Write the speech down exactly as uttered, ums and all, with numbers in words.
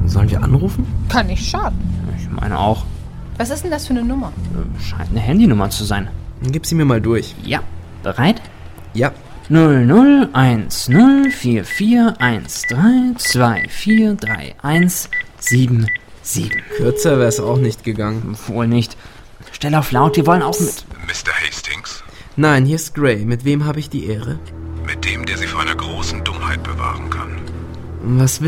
Sollen wir anrufen? Kann nicht schaden. Ich meine auch. Was ist denn das für eine Nummer? Scheint eine Handynummer zu sein. Dann gib sie mir mal durch. Ja. Bereit? Ja. null null eins null vier vier eins drei zwei vier drei eins sieben sieben. Kürzer wäre es auch nicht gegangen. Wohl nicht. Stell auf laut, die wollen auch mit. Mister Hastings? Nein, hier ist Gray. Mit wem habe ich die Ehre? Mit dem, der Sie vor einer großen Dummheit bewahren kann. Was